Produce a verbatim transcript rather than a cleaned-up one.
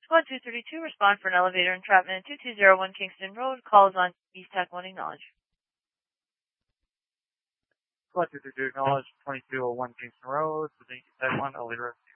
Squad two thirty-two, respond for an elevator entrapment at two two zero one Kingston Road. Call is on East Tech one, acknowledge. Squad two thirty-two, acknowledge twenty-two oh one Kingston Road, East Tech one, elevator.